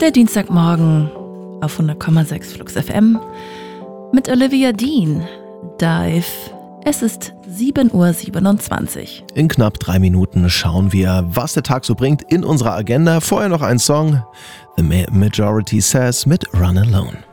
Der Dienstagmorgen auf 100,6 Flux FM mit Olivia Dean. Dive. Es ist 7:27 Uhr. In knapp 3 Minuten schauen wir, was der Tag so bringt in unserer Agenda. Vorher noch ein Song. The Majority Says mit Run Alone.